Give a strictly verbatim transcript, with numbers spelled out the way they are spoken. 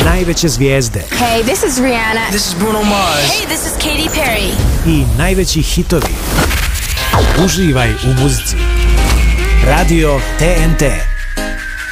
najveće zvijezde. Hey, this is Rihanna. This is Bruno Mars. Hey, this is Katy Perry. I najveći hitovi. Uživaj u muzici. Radio T N T.